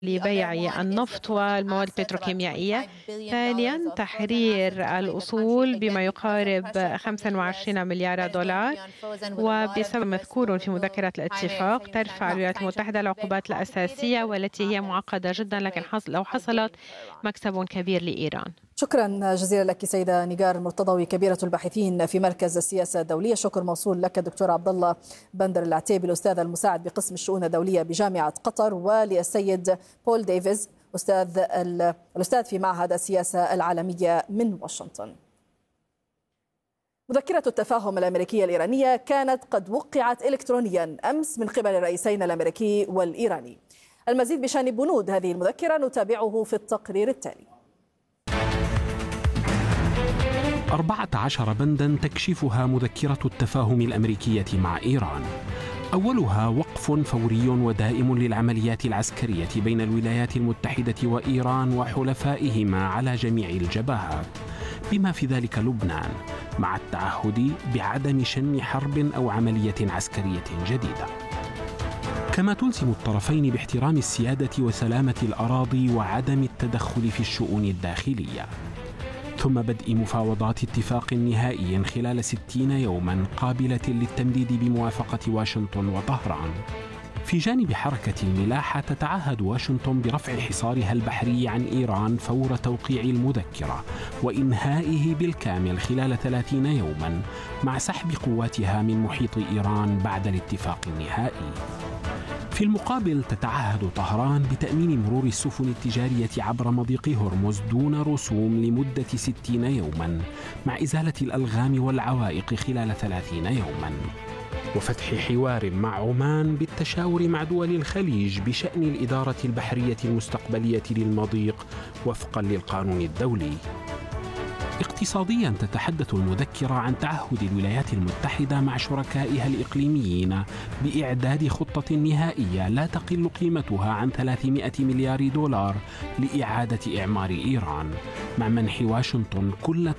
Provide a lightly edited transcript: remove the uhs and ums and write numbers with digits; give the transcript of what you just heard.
لبيع النفط والمواد البتروكيميائية. ثانياً تحرير الأصول بما يقارب 25 مليار دولار. وبسبب مذكور في مذكرة الاتفاق ترفع الولايات المتحدة العقوبات الأساسية والتي هي معقدة جدا، لكن لو حصلت مكسب كبير لإيران. شكرا جزيلا لك سيدة نيغار المرتضوي كبيرة الباحثين في مركز السياسة الدولية. شكر موصول لك دكتور عبد الله بندر العتيبي الأستاذ المساعد بقسم الشؤون الدولية بجامعة قطر، وللسيد بول ديفيز الأستاذ في معهد السياسة العالمية من واشنطن. مذكرة التفاهم الأمريكية الإيرانية كانت قد وقعت إلكترونيا أمس من قبل الرئيسين الأمريكي والإيراني. المزيد بشأن بنود هذه المذكرة نتابعه في التقرير التالي. 14 بندا تكشفها مذكرة التفاهم الأمريكية مع إيران. أولها وقف فوري ودائم للعمليات العسكرية بين الولايات المتحدة وإيران وحلفائهما على جميع الجبهات بما في ذلك لبنان، مع التعهد بعدم شن حرب أو عملية عسكرية جديدة. كما تلزم الطرفين باحترام السيادة وسلامة الأراضي وعدم التدخل في الشؤون الداخلية، ثم بدء مفاوضات اتفاق نهائي خلال 60 يوما قابلة للتمديد بموافقة واشنطن وطهران. في جانب حركة الملاحة تتعهد واشنطن برفع حصارها البحري عن إيران فور توقيع المذكرة وإنهائه بالكامل خلال 30 يوما، مع سحب قواتها من محيط إيران بعد الاتفاق النهائي. في المقابل تتعهد طهران بتأمين مرور السفن التجارية عبر مضيق هرمز دون رسوم لمدة 60 يوما، مع إزالة الألغام والعوائق خلال 30 يوما، وفتح حوار مع عمان بالتشاور مع دول الخليج بشأن الإدارة البحرية المستقبلية للمضيق وفقا للقانون الدولي. اقتصاديا تتحدث المذكرة عن تعهد الولايات المتحدة مع شركائها الإقليميين بإعداد خطة نهائية لا تقل قيمتها عن 300 مليار دولار لإعادة إعمار إيران، مع منح واشنطن كل